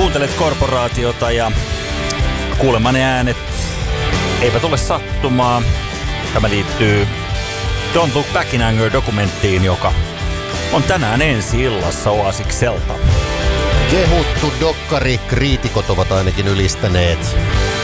Kuuntelet Korporaatiota ja kuulemani äänet eivät ole sattumaa. Tämä liittyy Don't Look Back in Anger-dokumenttiin, joka on tänään ensi-illassa Oasikselta. Kehuttu dokkari, kriitikot ovat ainakin ylistäneet.